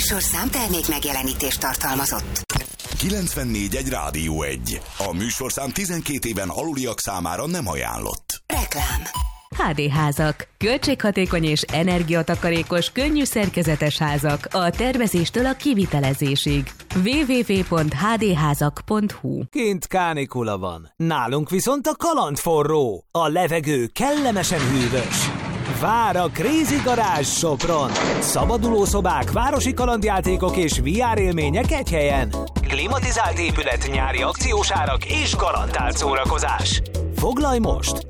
műsorszám termék megjelenítést tartalmazott. 94.1 Rádió 1. A műsorszám 12 éven aluliak számára nem ajánlott. Reklám. HD házak. Költséghatékony és energiatakarékos, könnyű szerkezetes házak a tervezéstől a kivitelezésig. www.hdházak.hu. Kint kánikula van. Nálunk viszont a kaland forró. A levegő kellemesen hűvös. Vár a Crazy Garage Sopron. Szabadulószobák, városi kalandjátékok és VR élmények egy helyen. Klimatizált épület, nyári akciós árak és garantált szórakozás. Foglalj most!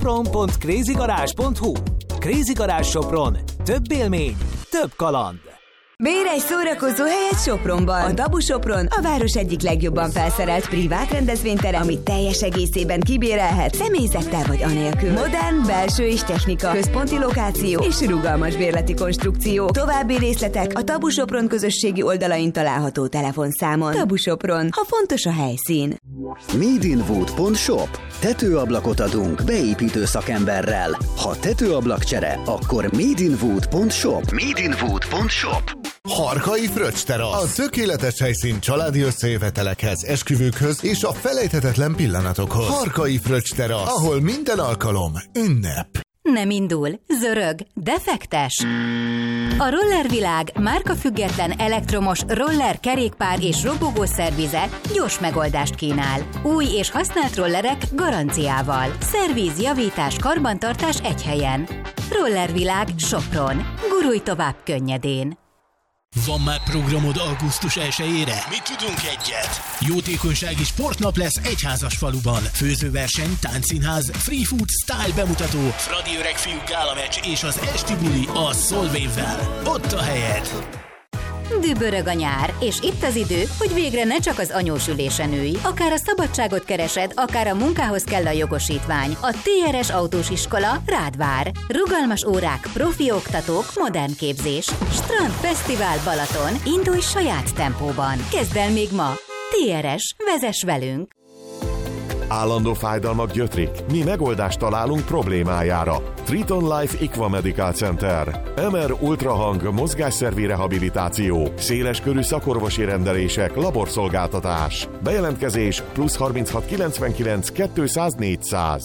sopron.crazygarage.hu. Crazy Garage Sopron. Több élmény, több kaland. Bérj egy szórakozó helyet Sopronban. A Dabu Sopron a város egyik legjobban felszerelt privát rendezvénytere, amit teljes egészében kibérelhet, személyzettel vagy anélkül. Modern, belső és technika, központi lokáció és rugalmas bérleti konstrukció. További részletek a Dabu Sopron közösségi oldalain található telefonszámon. Dabu Sopron, ha fontos a helyszín. Madeinwood.shop. Tetőablakot adunk beépítő szakemberrel. Ha tetőablakcsere, akkor Madeinwood.shop. Madeinwood.shop. Harkai Fröccsterasz. A tökéletes helyszín családi összejövetelekhez, esküvőkhöz és a felejthetetlen pillanatokhoz. Harkai Fröccsterasz, ahol minden alkalom ünnep. Nem indul, zörög, defektes. A Rollervilág márkafüggetlen elektromos roller, kerékpár és robogó szervize gyors megoldást kínál. Új és használt rollerek garanciával. Szerviz, javítás, karbantartás egy helyen. Rollervilág Sopron. Gurulj tovább könnyedén. Van már programod augusztus 1-ére? Mi tudunk egyet! Jótékonysági sportnap lesz Egyházasfaluban. Főzőverseny, táncszínház, free food, style bemutató, Fradi öregfiú gálameccs és az esti buli a Solvayvel. Ott a helyed! Dübörög a nyár, és itt az idő, hogy végre ne csak az anyósülésen ülj. Akár a szabadságot keresed, akár a munkához kell a jogosítvány. A TRS Autós Iskola rád vár. Rugalmas órák, profi oktatók, modern képzés. Strand Fesztivál Balaton. Indulj saját tempóban. Kezd el még ma. TRS, vezess velünk! Állandó fájdalmak gyötrik? Mi megoldást találunk problémájára. Triton Life Equa Medical Center. MR ultrahang, mozgásszervi rehabilitáció, széleskörű szakorvosi rendelések, laborszolgáltatás. Bejelentkezés +36 99 200 400.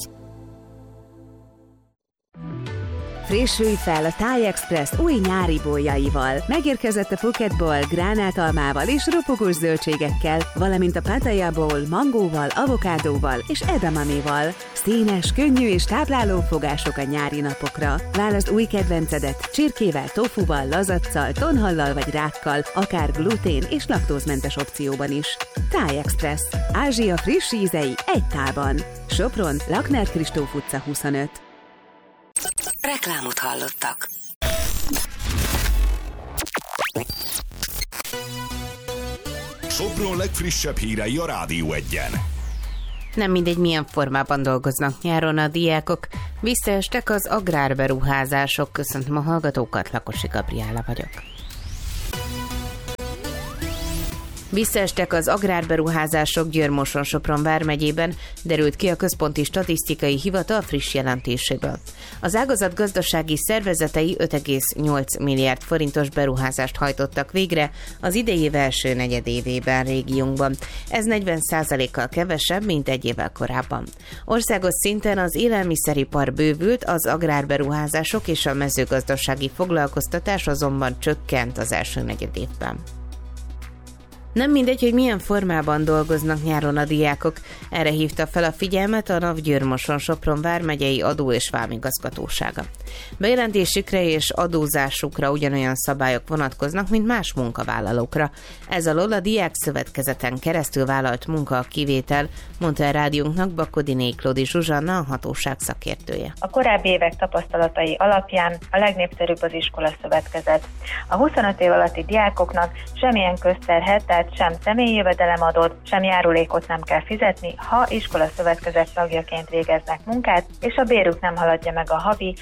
Frissülj fel a Thai Express új nyári boljaival. Megérkezett a Phuket Bowl gránátalmával és ropogós zöldségekkel, valamint a Pattaya Bowl mangóval, avokádóval és edamaméval. Színes, könnyű és tápláló fogások a nyári napokra. Válaszd új kedvencedet csirkével, tofuval, lazaccal, tonhallal vagy rákkal, akár glutén és laktózmentes opcióban is. Thai Express. Ázsia friss ízei egy tálban. Sopron, Lakner Kristóf utca 25. Reklámot hallottak. Sopron legfrissebb hírei a Rádió 1-en. Nem mindegy, milyen formában dolgoznak nyáron a diákok. Visszaestek az agrárberuházások. Köszöntöm a hallgatókat, Lakosi Gabriella vagyok. Visszaestek az agrárberuházások Győr-Moson-Sopron vármegyében, derült ki a Központi Statisztikai Hivatal friss jelentéséből. Az ágazat gazdasági szervezetei 5,8 milliárd forintos beruházást hajtottak végre az idei év első negyedévében régiónkban. Ez 40%-kal kevesebb, mint egy évvel korábban. Országos szinten az élelmiszeripar bővült, az agrárberuházások és a mezőgazdasági foglalkoztatás azonban csökkent az első negyedévben. Nem mindegy, hogy milyen formában dolgoznak nyáron a diákok. Erre hívta fel a figyelmet a NAV Győr-Moson-Sopron vármegyei adó- és vámigazgatósága. Bejelentésükre és adózásukra ugyanolyan szabályok vonatkoznak, mint más munkavállalókra. Ez alól a Diák Szövetkezeten keresztül vállalt munka a kivétel, mondta a rádiónknak Bakodiné Klódi Zsuzsanna, a hatóság szakértője. A korábbi évek tapasztalatai alapján a legnépszerűbb az iskola szövetkezet. A 25 év alatti diákoknak semmilyen közterhet, tehát sem személyi jövedelemadót, sem járulékot nem kell fizetni, ha iskola szövetkezet tagjaként végeznek munkát, és a bérük nem haladja meg a havi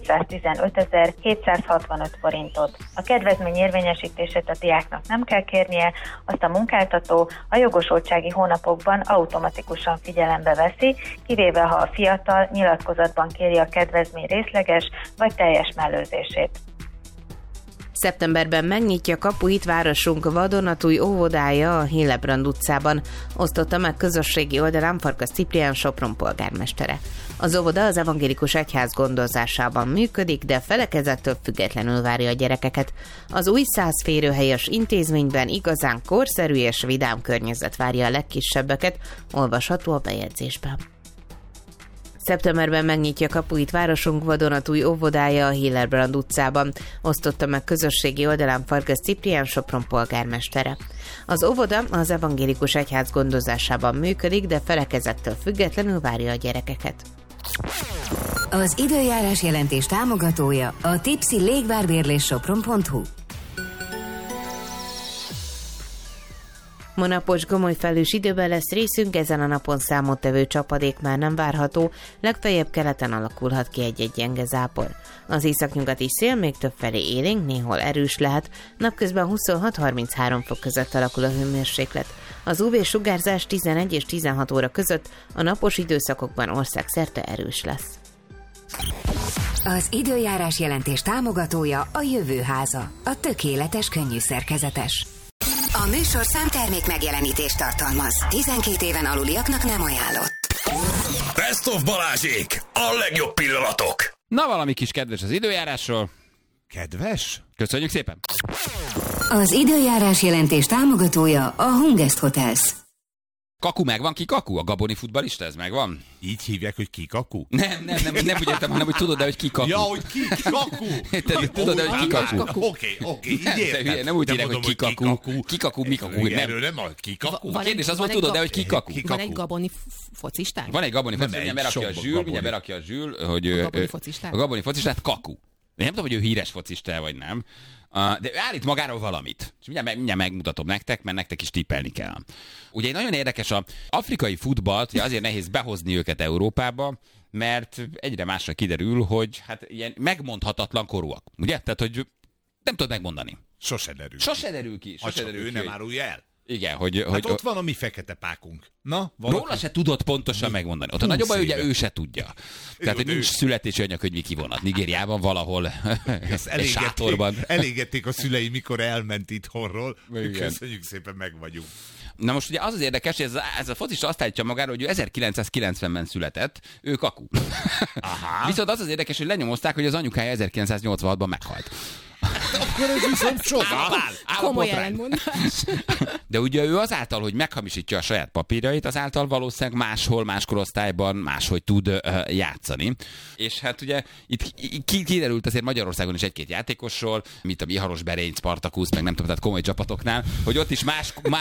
715.765 forintot. A kedvezmény érvényesítését a diáknak nem kell kérnie, azt a munkáltató a jogosultsági hónapokban automatikusan figyelembe veszi, kivéve ha a fiatal nyilatkozatban kéri a kedvezmény részleges vagy teljes mellőzését. Szeptemberben megnyitja kapuit városunk vadonatúj óvodája a Hillebrand utcában, osztotta meg közösségi oldalán Farkas Ciprián Sopron polgármestere. Az óvoda az evangélikus egyház gondozásában működik, de felekezettől függetlenül várja a gyerekeket. Az új 100 férőhelyes intézményben igazán korszerű és vidám környezet várja a legkisebbeket, olvasható a bejegyzésben. Szeptemberben megnyitja kapuit városunk vadonatúj óvodája a Hillebrand utcában, osztotta meg közösségi oldalán Farkas Ciprián Sopron polgármestere. Az óvoda az evangélikus egyház gondozásában működik, de felekezettől függetlenül várja a gyerekeket. Az időjárás jelentés támogatója a Tipsy légvárbérlés Sopron.hu. Ma napos gomoly felhős időben lesz részünk, ezen a napon számottevő csapadék már nem várható, legfeljebb keleten alakulhat ki egy-egy gyenge zápor. Az északnyugati szél még többfelé élénk, néhol erős lehet, napközben 26-33 fok között alakul a hőmérséklet. Az UV-sugárzás 11 és 16 óra között, a napos időszakokban országszerte erős lesz. Az időjárás jelentés támogatója a Jövőháza, a tökéletes könnyű szerkezetes. A műsorszám termék megjelenítést tartalmaz. 12 éven aluliaknak nem ajánlott. Best of Balázsék! A legjobb pillanatok! Na, valami kis kedves az időjárásról. Kedves? Köszönjük szépen! Az időjárás jelentés támogatója a Hungest Hotels. Kaku megvan, ki Kaku? A gaboni futballista, ez megvan? Így hívják, hogy ki Kaku? Nem úgy értem, hanem hogy tudod, hogy ki Kaku. Ja, hogy ki Kaku? Tudod, hogy ki Kaku. Oké, így értem. Nem úgy hívják, hogy ki Kaku. Ki Kaku, mi Kaku. Erről nem a ki Kaku. A kérdés az volt, tudod, hogy ki Kaku. Van egy gaboni focistánk? Van egy gaboni focistánk, mindjárt berakja a Zsül, hogy a gaboni focistát Kaku. Én nem tudom, hogy ő híres focista vagy nem. De ő állít magáról valamit. És mindjárt megmutatom nektek, mert nektek is tippelni kell. Ugye nagyon érdekes, az afrikai futballt, ugye azért nehéz behozni őket Európába, mert egyre másra kiderül, hogy hát ilyen megmondhatatlan korúak. Ugye? Tehát, hogy nem tudod megmondani. Sose derül ki. Sose derül ő ki. nem árulja el. Igen, hogy ott van a mi fekete pákunk. Na, róla se tudott pontosan megmondani. Ott a nagyobb baj, ugye ő se tudja. Tehát, hogy nincs születési anyakönyvi kivonat. Nigériában valahol egy sátorban. Elégették a szülei, mikor elment itthonról. Köszönjük szépen, meg vagyunk. Na most ugye az érdekes, hogy ez a focista azt állítja magáról, hogy ő 1990-ben született, ő Kaku. Aha. Viszont az érdekes, hogy lenyomozták, hogy az anyukája 1986-ban meghalt. Akkor ez viszont sok. Komoly ellentmondás. De ugye ő azáltal, hogy meghamisítja a saját papírjait, azáltal valószínűleg máshol, más korosztályban máshogy tud játszani. És hát ugye itt kiderült azért Magyarországon is egy-két játékosról, mint a Mihalos Berény, Spartakusz, meg nem tudom, tehát komoly csapatoknál, hogy ott is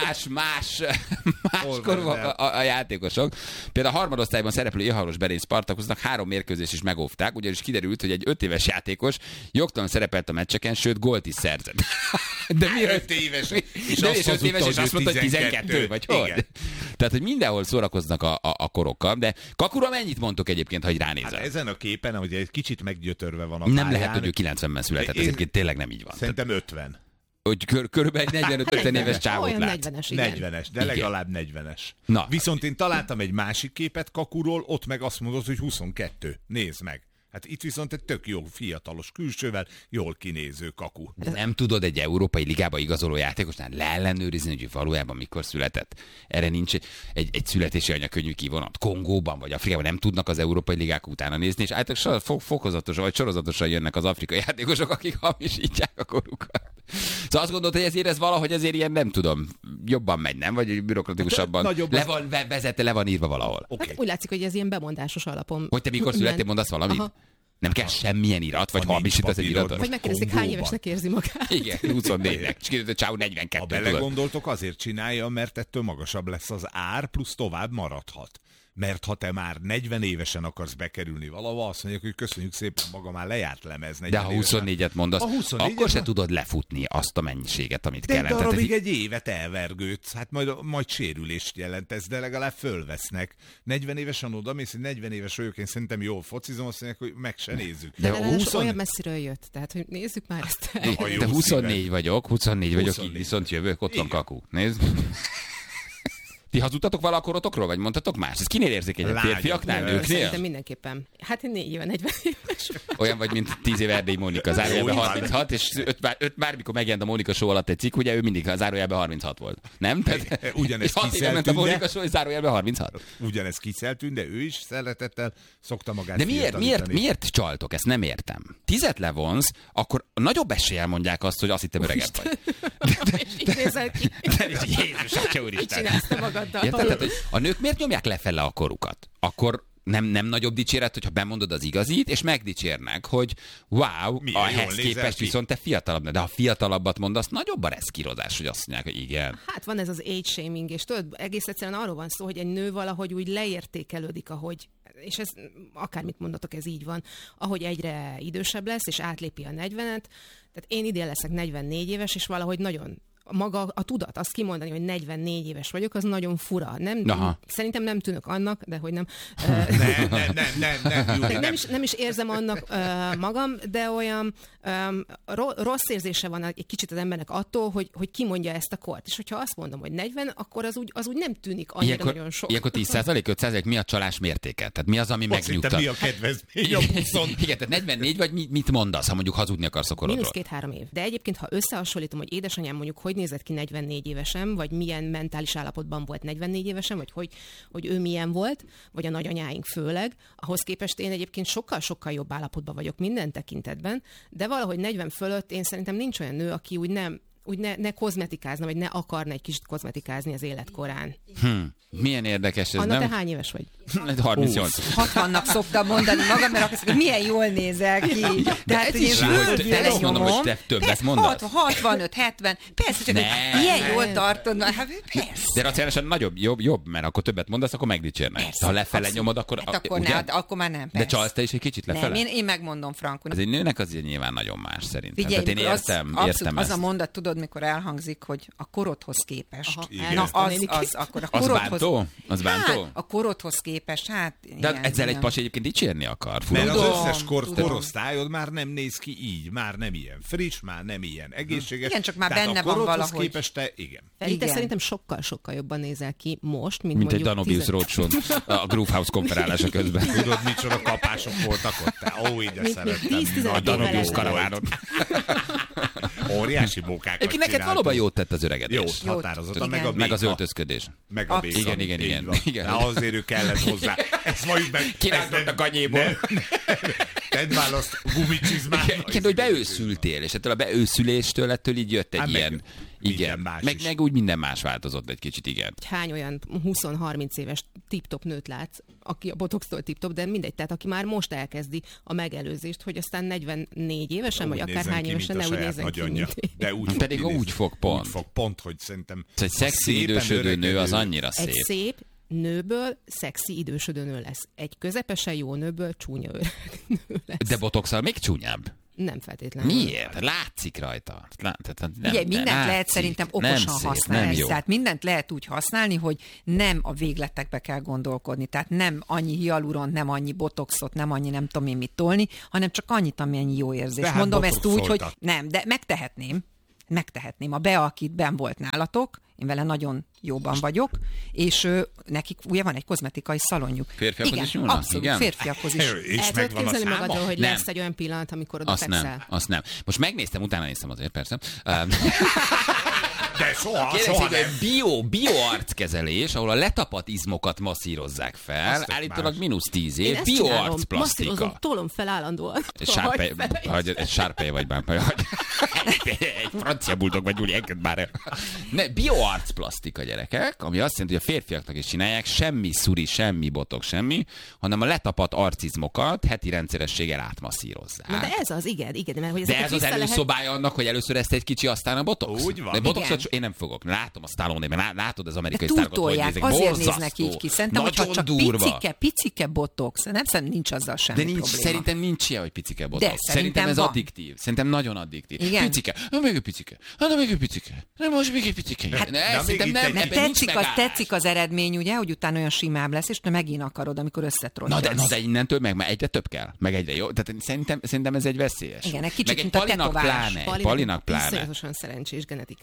máskorú a játékosok. Például a harmadosztályban szereplő Mihalos Berény Spartakusznak 3 mérkőzés is megóvták, ugyanis kiderült, hogy egy 5 éves játékos jogtalan szerepelt a meccseken, sőt gólt is szerzett. De mi 5 éves? És 5 éves, és azt mondta, hogy 12 vagy hogy? Tehát, hogy mindenhol szórakoznak a korokkal, de Kakura mennyit mondtok egyébként, ha így ránézel? Hát ezen a képen, hogy egy kicsit meggyötörve van a pályán. Nem lehet, hogy ő 90-ben született, egyébként tényleg nem így van. Szerintem 50. Hogy körülbelül 45-50 éves csávot lát. 40-es, de legalább 40-es. Na. Viszont én találtam egy másik képet Kakuról, ott meg azt mondod, hogy 22. Nézd meg. Hát itt viszont egy tök jó fiatalos külsővel, jól kinéző Kaku. De nem tudod egy európai ligába igazoló játékosnál leellenőrizni, hogy valójában mikor született. Erre nincs egy születési anyakönyvű kivonat. Kongóban vagy Afrikában nem tudnak az európai ligák utána nézni, és általában fokozatosan vagy sorozatosan jönnek az afrikai játékosok, akik hamisítják a korukat. Szóval azt gondolod, hogy ezért ez valahogy azért ilyen, nem tudom, jobban megy, nem? Vagy bürokratikusabban le van írva valahol. Okay. Hát úgy látszik, hogy ez ilyen bemondásos alapon. Hogy te mikor születtél, mondasz valamit? Aha. Nem kell semmilyen irat, vagy hamisítasz egy iratot. Vagy megkérdezik, hány évesnek érzi magát. Igen, 24-nek. És kérdezett, hogy 42. Ha belegondoltok, azért csinálja, mert ettől magasabb lesz az ár, plusz tovább maradhat. Mert ha te már 40 évesen akarsz bekerülni valahol, azt mondják, hogy köszönjük szépen, maga már lejárt lemez. De ha 24-et mondasz, akkor se tudod lefutni azt a mennyiséget, amit kell. De darabig egy évet elvergődsz, hát majd sérülést jelent ez, de legalább fölvesznek. 40 évesen odamész, hogy 40 éves vagyok, én szerintem jól focizom, azt mondják, hogy meg se nézzük. De olyan messziről jött, tehát hogy nézzük már ezt. De 24 vagyok, így viszont jövök, ott van Kaku. Nézd. Ti hazudtatok vala a korotokról, vagy mondtatok más? Ez kinél érzékenyebb? Férfiaknál, nőknél? Szerintem mindenképpen. Hát én 4 éve 40 éves. Olyan vagy, mint 10 éve Erdélyi Mónika, zárójelben 36, és bármikor megjelent a Mónika Show alatt egy cikk, ugye ő mindig a zárójelben 36 volt. Nem? Ugyanez ment a Mónika Show, és zárójelben 36. Ugyanez Kiszeltűn, de ő is szeretettel szokta magát. De miért csaltok? Ezt nem értem. 10 levonsz, akkor nagyobb eséllyel mondják azt, hogy azt hittem öregebb vagy. Jézus, atya úristen. Érted? Tehát, hogy a nők miért nyomják lefele a korukat? Akkor nem nagyobb dicséret, hogyha bemondod az igazit, és megdicsérnek, hogy wow, ahhez képest viszont te fiatalabb. De ha fiatalabbat mondasz, nagyobb a reszkírozás, hogy azt mondják, hogy igen. Hát van ez az age shaming, és tudod, egész egyszerűen arról van szó, hogy egy nő valahogy úgy leértékelődik, ahogy, és ez akármit mondatok, ez így van, ahogy egyre idősebb lesz, és átlépi a 40-et. Tehát én idén leszek 44 éves, és valahogy nagyon maga a tudat, azt kimondani, hogy 44 éves vagyok, az nagyon fura. Szerintem nem tűnök annak, de hogy nem. Nem is érzem annak magam, de olyan rossz érzése van egy kicsit az embernek attól, hogy ki mondja ezt a kort. És hogyha azt mondom, hogy 40, akkor az úgy nem tűnik annyira nagyon sok. Ilyenkor 10%, 5% mi a csalás mértéke? Tehát mi az, ami megnyugtat? Mi a kedvezmény a buszon? Igen, tehát 44 vagy mit mondasz, ha mondjuk hazudni akarsz a korodról? -2-3 év. De egyébként, ha összehasonlítom, hogy édesanyám mondjuk hogy nézett ki 44 évesen, vagy milyen mentális állapotban volt 44 évesen, vagy hogy ő milyen volt, vagy a nagyanyáink főleg, ahhoz képest én egyébként sokkal-sokkal jobb állapotban vagyok minden tekintetben, de valahogy 40 fölött én szerintem nincs olyan nő, aki úgy ne kozmetikázna, vagy ne akarna egy kicsit kozmetikázni az életkorán. Milyen érdekes ez, Anna, nem? te hány éves vagy? 38. 60-nak szoktam mondani magam, mert azt mondja, milyen jól nézel ki. Tehát én azt mondom, hogy te többet mondasz. 65, 70, persze, csak ilyen jól tartod. Hát persze. De racionálisan jobb, mert akkor többet mondasz, akkor megdicsérnek. Ha lefele nyomod, akkor... Hát akkor már nem, persze. De csalsz te is egy kicsit lefele? Nem, én megmondom Frankon. Ez egy nőnek azért nyilván nagyon más szerintem. Figyelj, én értem az a mondat, tudod, mikor elhangzik, hogy a korodhoz képest. Akkor a korodhoz... Az bántó? A korodhoz képest, de ezzel egy pasi egyébként dicsérni akar. Mert az összes korosztályod már nem néz ki így, már nem ilyen friss, már nem ilyen egészséges. Igen, csak már benne van valahogy. Képest te, igen. Te szerintem sokkal-sokkal jobban nézel ki most, mint egy Danubius Roadshow a Groove House konferálása közben. Tudod, micsoda kapások voltak ott? Ó, ide szerettem. A Danubius karavánon. Óriási bókákat csináltunk. Neked valóban jót tett az öregedés. Jót, határozottan. Meg az öltözködés. Meg a béka. Igen. De azért ő kellett hozzá. Ezt majd meg... Kiráztott a kanyéból. Tedd már azt gumicsizmát. Igen, hogy beőszültél, és ettől a beőszüléstől ettől így jött egy ilyen... Igen, meg úgy minden más változott egy kicsit, igen. Hány olyan 20-30 éves tip-top nőt látsz, aki a botoxtól tip-top, de mindegy, tehát aki már most elkezdi a megelőzést, hogy aztán 44 évesen, vagy akár hány évesen ne úgy nézzen ki, mint de úgy pedig úgy fog pont, hogy szerintem egy szexi idősödő nő az annyira szép. Egy szép nőből szexi idősödő nő lesz. Egy közepesen jó nőből csúnya öreg nő lesz. De botoxal még csúnyább. Nem feltétlenül. Miért? Látszik rajta. Ugye, mindent lehet szerintem okosan használni. Tehát mindent lehet úgy használni, hogy nem a végletekbe kell gondolkodni. Tehát nem annyi hialuront, nem annyi botoxot, nem annyi nem tudom én mit tolni, hanem csak annyit, amennyi jó érzés. Hát mondom ezt úgy, hogy nem, de megtehetném. A Bea, akit benn volt nálatok, én vele nagyon jóban vagyok, és nekik ugye van egy kozmetikai szalonjuk. Férfiakhoz is nyúlnak? Abszolút, igen? Férfiakhoz is. El tudod képzelni magadról, hogy lesz egy olyan pillanat, amikor oda fekszel? Azt nem. Most megnéztem, utána néztem azért, persze. De soha nem. Bioarckezelés, ahol a letapadt izmokat masszírozzák fel, állítólag -10 év, bioarcplasztika. Masszírozom, tolom fel állandóan. Sárpely vagy már. Egy francia buldog vagy, Gyuri, engedd már el. Bioarcplasztika, gyerekek, ami azt jelenti, hogy a férfiaknak is csinálják, semmi szuri, semmi botok, semmi, hanem a letapadt arcizmokat heti rendszerességgel átmasszírozzák. Na de ez az, igen. Mert, hogy de ez az előszobája annak, hogy először ezt egy kicsi, aztán a botox. Úgy van. Én nem fogok. Látom a Stallone-ben, látod az amerikai sztárokat, hogy nézek. Azért néznek így ki. Szerintem, hogyha csak picike botox, nem szerintem nincs azzal semmi probléma. Szerintem nincs ilyen, hogy picike botox. Szerintem ez addiktív. Szerintem nagyon addiktív. Igen. Picike. Még egy picike. Most még egy picike. Tetszik az eredmény, ugye, hogy utána olyan simább lesz, és te megint akarod, amikor összetrotolsz. Na de innentől meg egyre több kell. Meg egyre jó. Tehát szerintem ez egy veszélyes. Igen, egy kicsit, mint a tetoválás. Palinak pláne. Iszonyatosan szerencsés genetikád van. Ez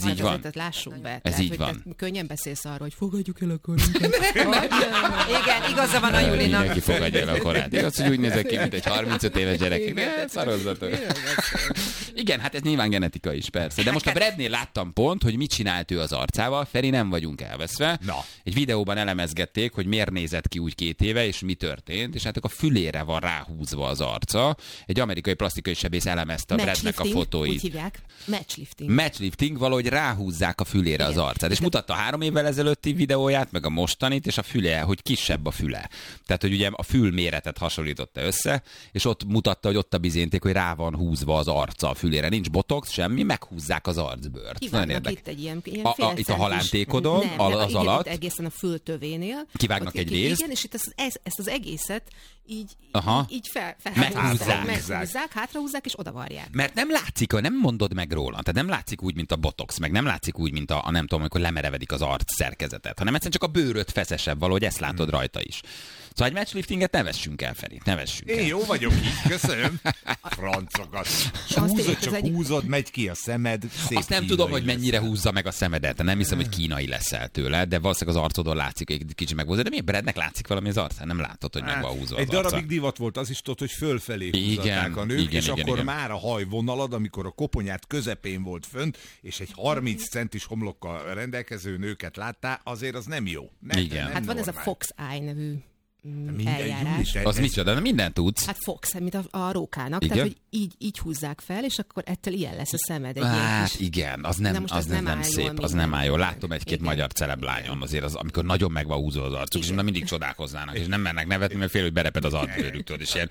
így van. Tehát lássuk be. Ez így van. Könnyen beszélsz arról, hogy fogadjuk el a korunkat. Igen, igaza van a Julinak. Mindenki fogadja el a korát. Igaz, hogy úgy nézek ki, mint egy 35 éves gyerek. De szarozzatok. Igen, hát ez nyilván genetika is, persze. De most a Bradnél láttam pont, hogy mit csinált ő az arcával. Feri, nem vagyunk elveszve. Na. Egy videóban elemezgették, hogy miért nézett ki úgy 2 éve, és mi történt, és hát a fülére van ráhúzva az arca. Egy amerikai plastikai sebész elemezte a Bradnek a fotóit. Úgy hívják. Matchlifting. Matchlifting, valahogy ráhúzzák a fülére az arcát. És mutatta 3 évvel ezelőtti videóját, meg a mostanit, és a füle, hogy kisebb a füle. Tehát, hogy ugye a fül méretet hasonlította össze, és ott mutatta, hogy ott a bizénték, hogy rá van húzva az arca a fülére. Nincs botox, semmi, meghúzzák az arcbőrt. Nagyon érdekes. Itt egy ilyen itt a halántékodon, az alatt. Egészen a fültövénél. Kivágnak egy részt. Igen, és itt ezt az egészet így meghúzzák, hátrahúzzák, és odavarják. Mert nem látszik, nem mondod meg róla. Tehát nem látszik úgy, mint a botox, meg nem látszik úgy, mint a nem tudom, amikor lemerevedik az arc szerkezetet, hanem egyszerűen csak a bőröd feszesebb valahogy, ezt látod rajta is. Szóval egy matchliftinget ne vessünk el, Feri, ne vessünk el. Én jó vagyok így, köszönöm. Francokat. Húzod, csak húzod, megy ki a szemed. Azt nem tudom, hogy mennyire húzza meg a szemedet. Nem hiszem, hogy kínai leszel tőle, de valószínűleg az arcodon látszik, hogy egy kicsit meghúzza. De miért Bradnek látszik valami az arcán? Nem látod, hogy meg van húzva az arca. Egy darabig divat volt, az is tudod, hogy fölfelé húzatták a nők, és akkor már a hajvonalad, amikor a koponyát közepén volt fönt, és egy 30 centis homlokkal rendelkező nőket láttál, azért az nem jó. Igen. Hát van ez a Fox Eye nevű eljárás. Az micsoda, de mindent tudsz. Hát Fox, mint a rókának, igen? Tehát, hogy így húzzák fel, és akkor ettől ilyen lesz a szemed. Hát igen, az nem szép, az nem áll jól. Láttam egy-két magyar celeblányon azért, amikor nagyon meg van húzva az arcuk, és mindig csodálkoznának, és nem mernek nevetni, mert fél, hogy bereped az arcbőrüktől, és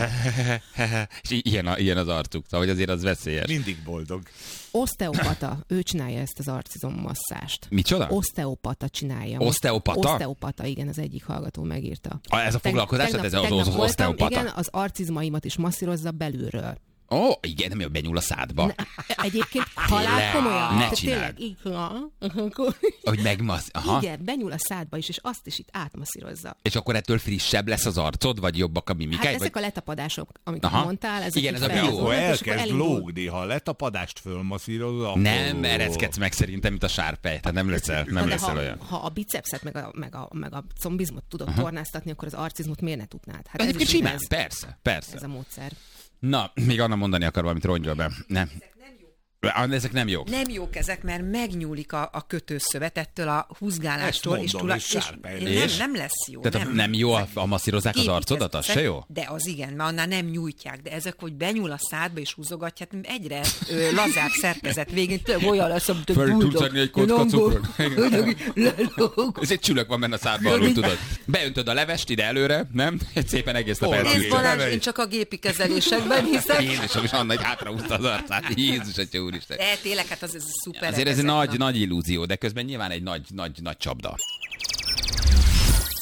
ilyen az arcuk, hogy azért az veszélyes. Mindig boldog. Oszteopata, ő csinálja ezt az arcizommasszást. Micsoda? Oszteopata csinálja. Oszteopata? Oszteopata, igen, az egyik hallgató megírta. Ez a foglalkozás, ez az oszteopata? Igen, az arcizmaimat is masszírozza belülről. Ó, igen, nem jó, benyúl a szádba. Egyébként halál komolyan. Ne csináld. Hogy aha. Igen, benyúl a szádba is, és azt is itt átmasszírozza. És akkor ettől frissebb lesz az arcod, vagy jobbak a mimikáid? Hát ezek a letapadások, amit mondtál. Igen, ez a bio. Ha elkezd lógni, ha a letapadást fölmasszírozza, akkor... Nem ereszkedsz meg szerintem, mint a sárpej, tehát nem leszel olyan. Ha a bicepszet, meg a combizmot tudod tornáztatni, akkor az arcizmot miért ne tudnád? Hát egyébként simán, persze. Ez a módszer. Na, még Anna mondani akar valamit, rongyol be. Nem. Ezek nem jók. Nem jók ezek, mert megnyúlik a kötőszövet ettől a húzgálástól, és nem lesz jó. Tehát nem jó, a masszírozzák az arcodat, az se jó? De az igen, mert annál nem nyújtják, de ezek, hogy benyúl a szádba és húzogatják, egyre lazább szerkezet végén, tényleg olyan lesz, amit tudsz adni egy kocka cukrot. Ez egy csülök van benne a szádban, alul tudod. Beöntöd a levest ide előre, nem? Szépen egész nap elszűrjön. Én csak a gépi kezelésekben hiszek. Én is Anna egy hátrahúzta az arcát. Jézus, atya úristen. De tényleg, hát az szuper. Azért ez egy nagy illúzió, de közben nyilván egy nagy csapda.